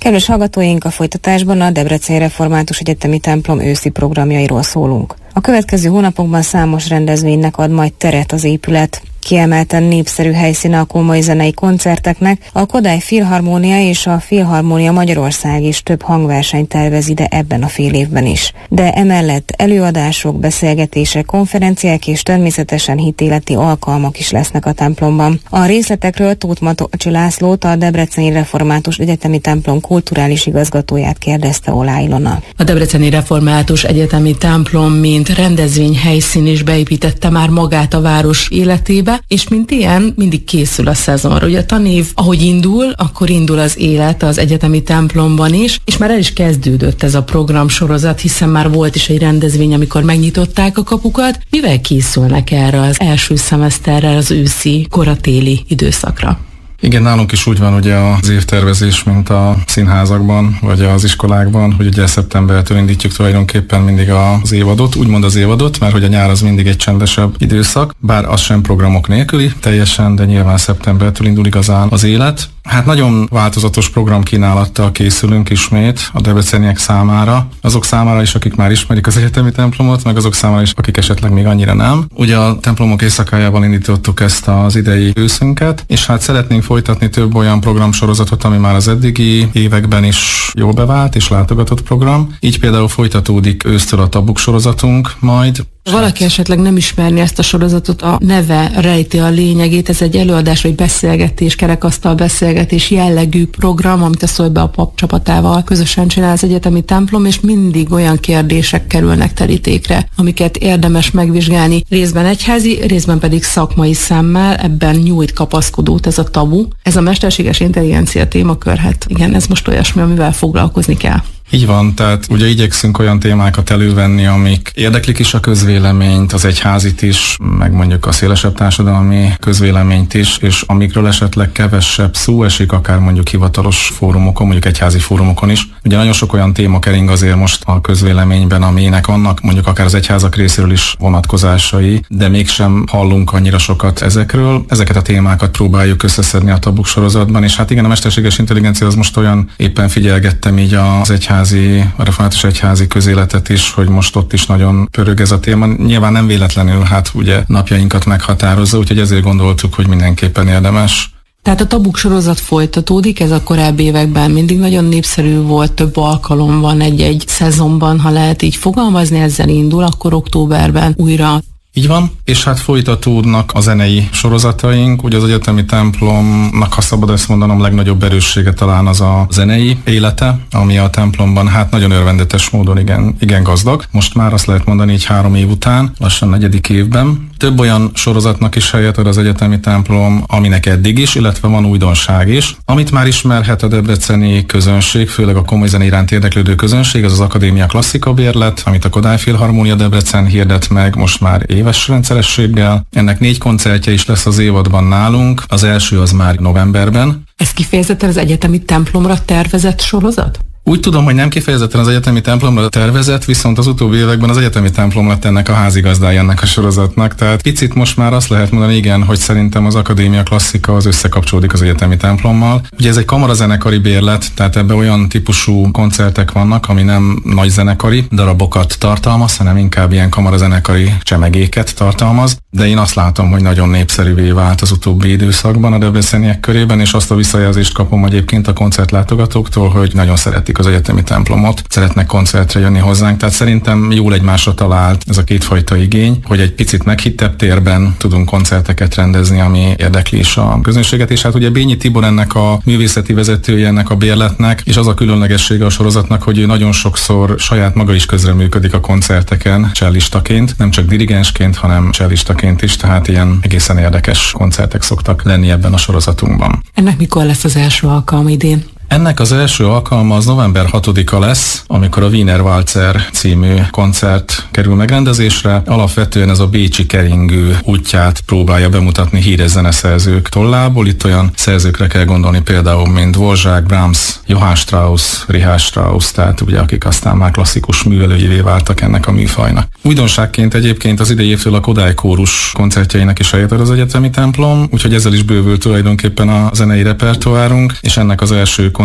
Kedves hallgatóink, a folytatásban a Debreceni Református Egyetemi Templom őszi programjairól szólunk. A következő hónapokban számos rendezvénynek ad majd teret az épület. Kiemelten népszerű helyszíne a komoly zenei koncerteknek, a Kodály Filharmónia és a Filharmónia Magyarország is több hangversenyt tervez ide ebben a fél évben is. De emellett előadások, beszélgetések, konferenciák és természetesen hitéleti alkalmak is lesznek a templomban. A részletekről Tóth Matolcsi Lászlót, a Debreceni Református Egyetemi Templom kulturális igazgatóját kérdezte Olá Ilona. A Debreceni Református Egyetemi Templom mint rendezvényhelyszín is beépítette már magát a város életébe, és mint ilyen mindig készül a szezonra. Ugye a tanév, ahogy indul, akkor indul az élet az egyetemi templomban is, és már el is kezdődött ez a programsorozat, hiszen már volt is egy rendezvény, amikor megnyitották a kapukat. Mivel készülnek erre az első szemeszterre, az őszi, koratéli időszakra? Igen, nálunk is úgy van ugye az évtervezés, mint a színházakban, vagy az iskolákban, hogy ugye szeptembertől indítjuk tulajdonképpen mindig az évadot, úgymond az évadot, mert hogy a nyár az mindig egy csendesebb időszak, bár az sem programok nélküli teljesen, de nyilván szeptembertől indul igazán az élet. Hát nagyon változatos programkínálattal készülünk ismét a debreceniek számára, azok számára is, akik már ismerik az egyetemi templomot, meg azok számára is, akik esetleg még annyira nem. Ugye a templomok éjszakájában indítottuk ezt az idei őszünket, és hát szeretnénk folytatni több olyan programsorozatot, ami már az eddigi években is jól bevált és látogatott program. Így például folytatódik ősztől a Tabuk sorozatunk majd. Valaki esetleg nem ismerni ezt a sorozatot, a neve rejti a lényegét, ez egy előadás vagy beszélgetés, kerekasztal beszélgetés jellegű program, amit a Szólj be a pap csapatával közösen csinál az egyetemi templom, és mindig olyan kérdések kerülnek terítékre, amiket érdemes megvizsgálni, részben egyházi, részben pedig szakmai szemmel, ebben nyújt kapaszkodót ez a tabu. Ez a mesterséges intelligencia témakör, hát igen, ez most olyasmi, amivel foglalkozni kell. Így van, tehát ugye igyekszünk olyan témákat elővenni, amik érdeklik is a közvéleményt, az egyházit is, meg mondjuk a szélesebb társadalmi közvéleményt is, és amikről esetleg kevesebb szó esik, akár mondjuk hivatalos fórumokon, mondjuk egyházi fórumokon is. Ugye nagyon sok olyan téma kering azért most a közvéleményben, aminek vannak mondjuk akár az egyházak részéről is vonatkozásai, de mégsem hallunk annyira sokat ezekről. Ezeket a témákat próbáljuk összeszedni a Tabuk sorozatban, és hát igen, a mesterséges intelligencia az most olyan, éppen figyelgettem így az a református egyházi közéletet is, hogy most ott is nagyon pörög ez a téma. Nyilván nem véletlenül, hát ugye napjainkat meghatározza, úgyhogy ezért gondoltuk, hogy mindenképpen érdemes. Tehát a Tabuk sorozat folytatódik, ez a korábbi években mindig nagyon népszerű volt, több alkalom van egy szezonban, ha lehet így fogalmazni, ezzel indul, akkor októberben újra. Így van, és hát folytatódnak a zenei sorozataink, ugye az egyetemi templomnak, ha szabad ezt mondanom, legnagyobb erőssége talán az a zenei élete, ami a templomban hát nagyon örvendetes módon igen gazdag. Most már azt lehet mondani, így 3 év után, lassan 4. évben. Több olyan sorozatnak is helyet ad az egyetemi templom, aminek eddig is, illetve van újdonság is. Amit már ismerhet a debreceni közönség, főleg a komoly zene iránt érdeklődő közönség, az Akadémia Klasszika bérlet, amit a Kodály Filharmónia Debrecen hirdet meg most már éves rendszerességgel. Ennek 4 koncertje is lesz az évadban nálunk, az első az már novemberben. Ez kifejezetten az egyetemi templomra tervezett sorozat? Úgy tudom, hogy nem kifejezetten az egyetemi templomra tervezett, viszont az utóbbi években az egyetemi templom lett ennek a házigazdája ennek a sorozatnak. Tehát picit most már azt lehet mondani, igen, hogy szerintem az Akadémia Klasszika az összekapcsolódik az egyetemi templommal. Ugye ez egy kamarazenekari bérlet, tehát ebben olyan típusú koncertek vannak, ami nem nagy zenekari darabokat tartalmaz, hanem inkább ilyen kamarazenekari csemegéket tartalmaz. De én azt látom, hogy nagyon népszerűvé vált az utóbbi időszakban a debreceniek körében, és azt a visszajelzést kapom egyébként a koncertlátogatóktól, hogy nagyon szeretik az egyetemi templomot, szeretnek koncertre jönni hozzánk, tehát szerintem jól egymásra talált ez a kétfajta igény, hogy egy picit meghittebb térben tudunk koncerteket rendezni, ami érdekli is a közönséget, és hát ugye Bényi Tibor ennek a művészeti vezetője ennek a bérletnek, és az a különlegessége a sorozatnak, hogy ő nagyon sokszor saját maga is közreműködik a koncerteken, cellistaként, nem csak dirigensként, hanem cellistaként is, tehát ilyen egészen érdekes koncertek szoktak lenni ebben a sorozatunkban. Ennek mikor lesz az első alkalom idén? Ennek az első alkalma az november 6-a lesz, amikor a Wiener Walzer című koncert kerül megrendezésre. Alapvetően ez a bécsi keringő útját próbálja bemutatni híres zeneszerzők tollából. Itt olyan szerzőkre kell gondolni például, mint Dvořák, Brahms, Johann Strauss, Richard Strauss, tehát ugye akik aztán már klasszikus művelőjévé váltak ennek a műfajnak. Újdonságként egyébként az idei évtől a Kodály kórus koncertjeinek is helyet ad az egyetemi templom, úgyhogy ezzel is bővül tulajdonképpen a zenei repertoárunk, és ennek az első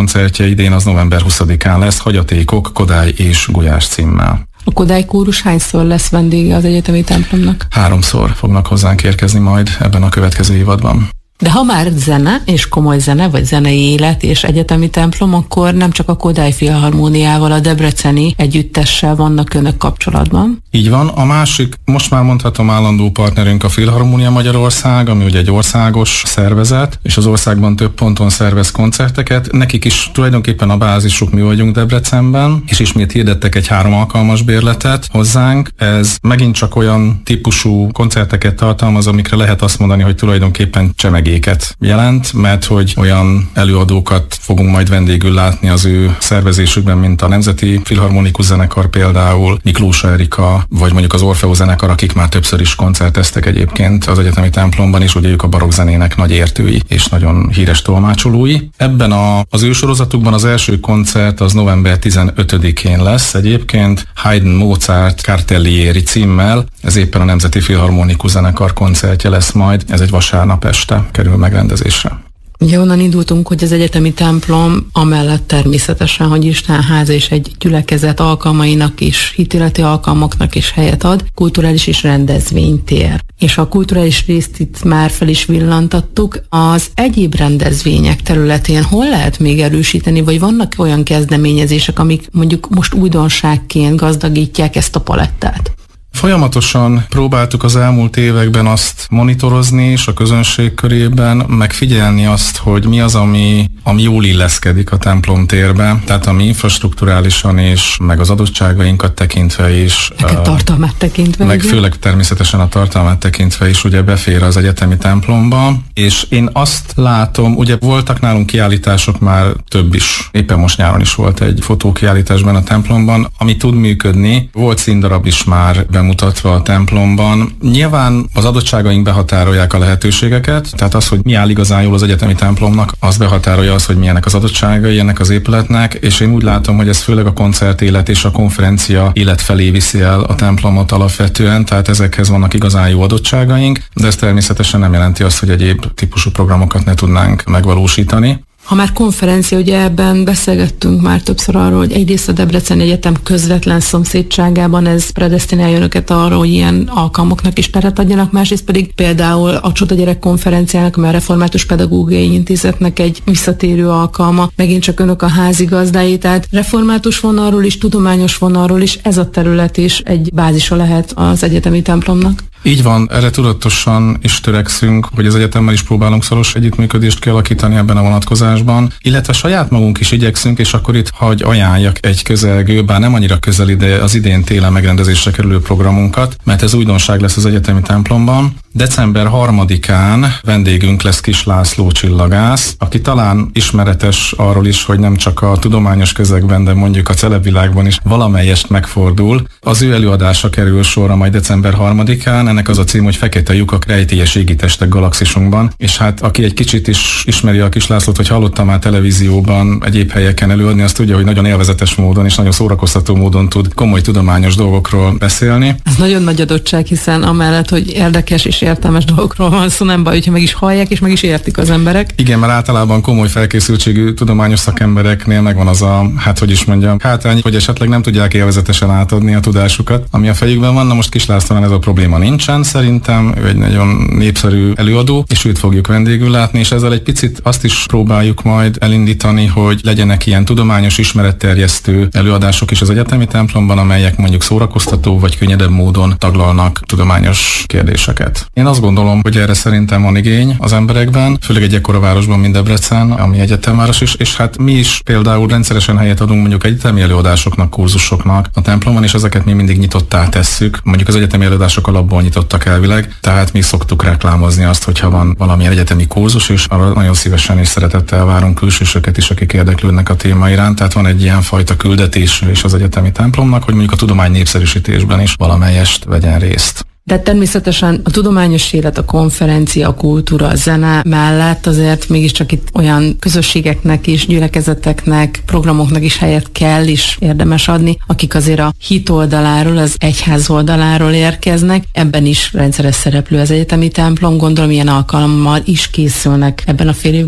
koncertje idén az november 20-án lesz, Hagyatékok, Kodály és Gulyás címmel. A Kodály kórus hányszor lesz vendége az egyetemi templomnak? 3-szor fognak hozzánk érkezni majd ebben a következő évadban. De ha már zene, és komoly zene, vagy zenei élet és egyetemi templom, akkor nem csak a Kodály Filharmóniával, a debreceni együttessel vannak önök kapcsolatban. Így van. A másik, most már mondhatom, állandó partnerünk a Filharmónia Magyarország, ami ugye egy országos szervezet, és az országban több ponton szervez koncerteket. Nekik is tulajdonképpen a bázisuk mi vagyunk Debrecenben, és ismét hirdettek egy 3 alkalmas bérletet hozzánk. Ez megint csak olyan típusú koncerteket tartalmaz, amikre lehet azt mondani, hogy tulajdonképpen csemegéket jelent, mert hogy olyan előadókat fogunk majd vendégül látni az ő szervezésükben, mint a Nemzeti Filharmonikus Zenekar például, Miklós Erika, vagy mondjuk az Orfeó zenekar, akik már többször is koncerteztek egyébként az egyetemi templomban, és ugye ők a barokk zenének nagy értői és nagyon híres tolmácsolói. Ebben az ő sorozatukban az első koncert az november 15-én lesz egyébként, Haydn Mozart Cartellieri címmel, ez éppen a Nemzeti Filharmonikus Zenekar koncertje lesz majd, ez egy vasárnap este kerül megrendezésre. Ugye onnan indultunk, hogy az egyetemi templom amellett természetesen, hogy Istenháza és egy gyülekezet alkalmainak is, hitéleti alkalmaknak is helyet ad, kulturális és rendezvénytér. És a kulturális részt itt már fel is villantattuk. Az egyéb rendezvények területén hol lehet még erősíteni, vagy vannak olyan kezdeményezések, amik mondjuk most újdonságként gazdagítják ezt a palettát? Folyamatosan próbáltuk az elmúlt években azt monitorozni, és a közönség körében megfigyelni azt, hogy mi az, ami jól illeszkedik a templom térbe, tehát ami infrastrukturálisan és meg az adottságainkat tekintve is. Tartalmát tekintve. Meg főleg természetesen a tartalmát tekintve is ugye befér az egyetemi templomba, és én azt látom, ugye voltak nálunk kiállítások már több is, éppen most nyáron is volt egy fotókiállításban a templomban, ami tud működni, volt színdarab is már bemutatva a templomban. Nyilván az adottságaink behatárolják a lehetőségeket, tehát az, hogy mi áll igazán jól az egyetemi templomnak, az behatárolja az, hogy milyenek az adottságai ennek az épületnek, és én úgy látom, hogy ez főleg a koncertélet és a konferencia élet felé viszi el a templomot alapvetően, tehát ezekhez vannak igazán jó adottságaink, de ez természetesen nem jelenti azt, hogy egyéb típusú programokat ne tudnánk megvalósítani. Ha már konferencia, ugye ebben beszélgettünk már többször arról, hogy egyrészt a Debreceni Egyetem közvetlen szomszédságában ez predesztinálja önöket arra, hogy ilyen alkalmaknak is teret adjanak, másrészt pedig például a Csoda Gyerek konferenciának, mert a Református Pedagógiai Intézetnek egy visszatérő alkalma, megint csak önök a házigazdái, tehát református vonalról is, tudományos vonalról is ez a terület is egy bázisa lehet az egyetemi templomnak. Így van, erre tudatosan is törekszünk, hogy az egyetemmel is próbálunk szoros együttműködést kialakítani ebben a vonatkozásban, illetve saját magunk is igyekszünk, és akkor itt hagy ajánljak egy közelgő, bár nem annyira közeli, de az idén télen megrendezésre kerülő programunkat, mert ez újdonság lesz az egyetemi templomban. December 3-án vendégünk lesz Kis László csillagász, aki talán ismeretes arról is, hogy nem csak a tudományos közegben, de mondjuk a celebvilágban is valamelyest megfordul. Az ő előadása kerül sorra majd december 3-án, ennek az a cím, hogy Fekete lyukak rejtélyes égitestek galaxisunkban, és hát aki egy kicsit is ismeri a Kis Lászlót, hogy hallottam már televízióban, egyéb helyeken előadni, azt tudja, hogy nagyon élvezetes módon és nagyon szórakoztató módon tud komoly tudományos dolgokról beszélni. Ez nagyon nagy adottság, hiszen amellett, hogy érdekes és értelmes dolgokról van szó, nem baj, hogyha meg is hallják és meg is értik az emberek. Igen, mert általában komoly felkészültségű tudományos szakembereknél megvan az a, hátrány, hogy esetleg nem tudják élvezetesen átadni a tudásukat, ami a fejükben van. Na most Kis Lászlónál ez a probléma nincsen, szerintem ő egy nagyon népszerű előadó, és őt fogjuk vendégül látni, és ezzel egy picit azt is próbáljuk majd elindítani, hogy legyenek ilyen tudományos ismeretterjesztő előadások is az egyetemi templomban, amelyek mondjuk szórakoztató vagy könnyedebb módon taglalnak tudományos kérdéseket. Én azt gondolom, hogy erre szerintem van igény az emberekben, főleg egy ekkora városban, mint Debrecen, ami egyetemváros is, és hát mi is például rendszeresen helyet adunk mondjuk egyetemi előadásoknak, kurzusoknak a templomon, és ezeket mi mindig nyitottá tesszük. Mondjuk az egyetemi előadások alapból nyitottak elvileg, tehát mi szoktuk reklámozni azt, hogyha van valamilyen egyetemi kurzus, és arra nagyon szívesen és szeretettel várunk külsősöket is, akik érdeklődnek a téma iránt. Tehát van egy ilyen fajta küldetés is az egyetemi templomnak, hogy mondjuk a tudomány népszerűsítésben is valamelyest vegyen részt. De természetesen a tudományos élet, a konferencia, a kultúra, a zene mellett azért mégiscsak itt olyan közösségeknek is, gyülekezeteknek, programoknak is helyet kell is érdemes adni, akik azért a hit oldaláról, az egyház oldaláról érkeznek. Ebben is rendszeres szereplő az egyetemi templom, gondolom ilyen alkalommal is készülnek ebben a fél évben.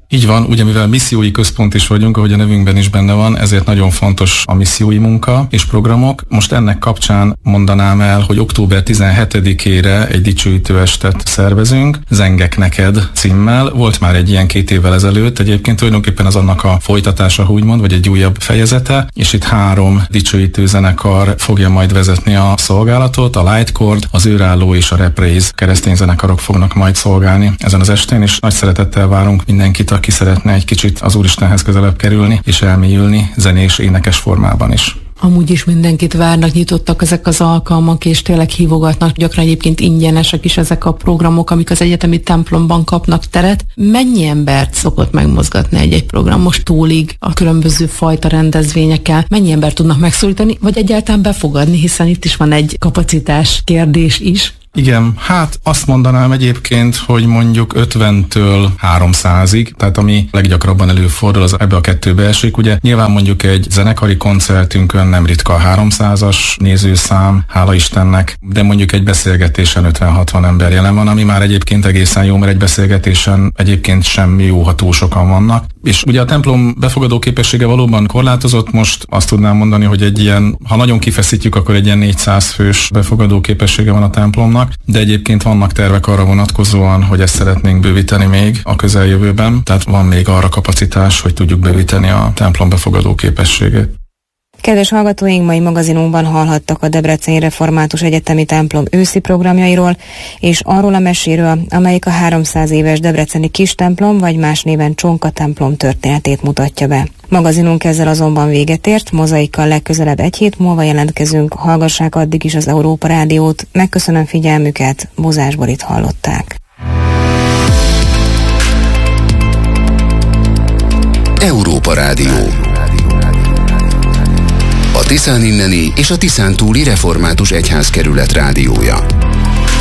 Így van, ugye mivel missziói központ is vagyunk, ahogy a nevünkben is benne van, ezért nagyon fontos a missziói munka és programok. Most ennek kapcsán mondanám el, hogy október 17-ére egy dicsőítő estet szervezünk, Zengek neked címmel. Volt már egy ilyen 2 évvel ezelőtt, egyébként tulajdonképpen az annak a folytatása, úgymond, vagy egy újabb fejezete, és itt 3 dicsőítő zenekar fogja majd vezetni a szolgálatot, a Lightcord, az Őrálló és a Reprise keresztény zenekarok fognak majd szolgálni ezen az estén, és nagy szeretettel várunk mindenkit, aki szeretne egy kicsit az Úristenhez közelebb kerülni, és elmélyülni zenés, énekes formában is. Amúgy is mindenkit várnak, nyitottak ezek az alkalmak, és tényleg hívogatnak, gyakran egyébként ingyenesek is ezek a programok, amik az egyetemi templomban kapnak teret. Mennyi embert szokott megmozgatni egy program most túlig a különböző fajta rendezvényekkel? Mennyi embert tudnak megszólítani, vagy egyáltalán befogadni, hiszen itt is van egy kapacitás kérdés is. Igen, hát azt mondanám egyébként, hogy mondjuk 50-től 300-ig, tehát ami leggyakrabban előfordul, az ebbe a 2-be esik. Ugye nyilván mondjuk egy zenekari koncertünkön nem ritka a 300-as nézőszám, hála Istennek, de mondjuk egy beszélgetésen 50-60 ember jelen van, ami már egyébként egészen jó, mert egy beszélgetésen egyébként sem jó, ha túl sokan vannak. És ugye a templom befogadó képessége valóban korlátozott, most azt tudnám mondani, hogy egy ilyen, ha nagyon kifeszítjük, akkor egy ilyen 400 fős befogadó képessége van a templomnak, de egyébként vannak tervek arra vonatkozóan, hogy ezt szeretnénk bővíteni még a közeljövőben, tehát van még arra kapacitás, hogy tudjuk bővíteni a templom befogadó képességét. Kedves hallgatóink, mai magazinunkban hallhattak a Debreceni Református Egyetemi Templom őszi programjairól, és arról a meséről, amelyik a 300 éves debreceni kis templom, vagy más néven Csonka templom történetét mutatja be. Magazinunk ezzel azonban véget ért, Mozaikkal legközelebb 1 hét múlva jelentkezünk, hallgassák addig is az Európa Rádiót. Megköszönöm figyelmüket, Bozás Borit hallották. Európa Rádió. A Tiszán inneni és a Tiszántúli Református Egyházkerület rádiója.